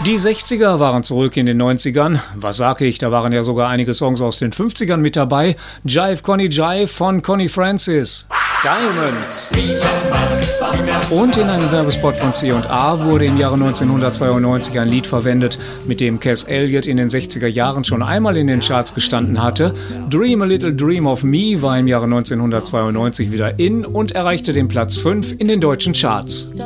Die 60er waren zurück in den 90ern. Was sag ich, da waren ja sogar einige Songs aus den 50ern mit dabei. Jive Connie Jive von Connie Francis. Diamonds. Und in einem Werbespot von C&A wurde im Jahre 1992 ein Lied verwendet, mit dem Cass Elliot in den 60er Jahren schon einmal in den Charts gestanden hatte. Dream a Little Dream of Me war im Jahre 1992 wieder in und erreichte den Platz 5 in den deutschen Charts.